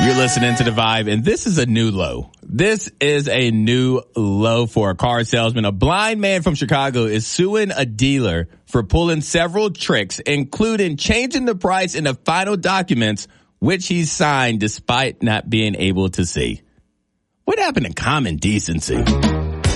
You're listening to The Vibe, and this is a new low. This is a new low for a car salesman. A blind man from Chicago is suing a dealer for pulling several tricks, including changing the price in the final documents, which he signed despite not being able to see. What happened to common decency?